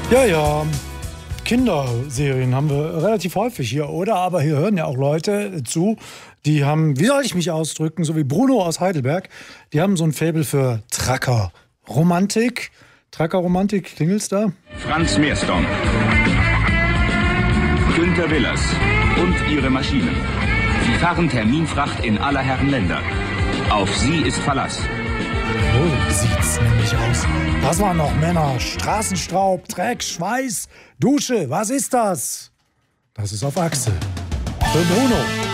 Ja, Kinderserien haben wir relativ häufig hier, oder? Aber hier hören ja auch Leute zu, die haben, wie soll ich mich ausdrücken, so wie Bruno aus Heidelberg, die haben so ein Faible für Trucker-Romantik. Trucker-Romantik, klingelt's da? Franz Meersdorf, Günter Willers und ihre Maschinen. Sie fahren Terminfracht in aller Herren Länder. Auf sie ist Verlass. So sieht's nämlich aus. Was waren noch Männer? Straßenstaub, Dreck, Schweiß, Dusche, was ist das? Das ist auf Achse. Für Bruno.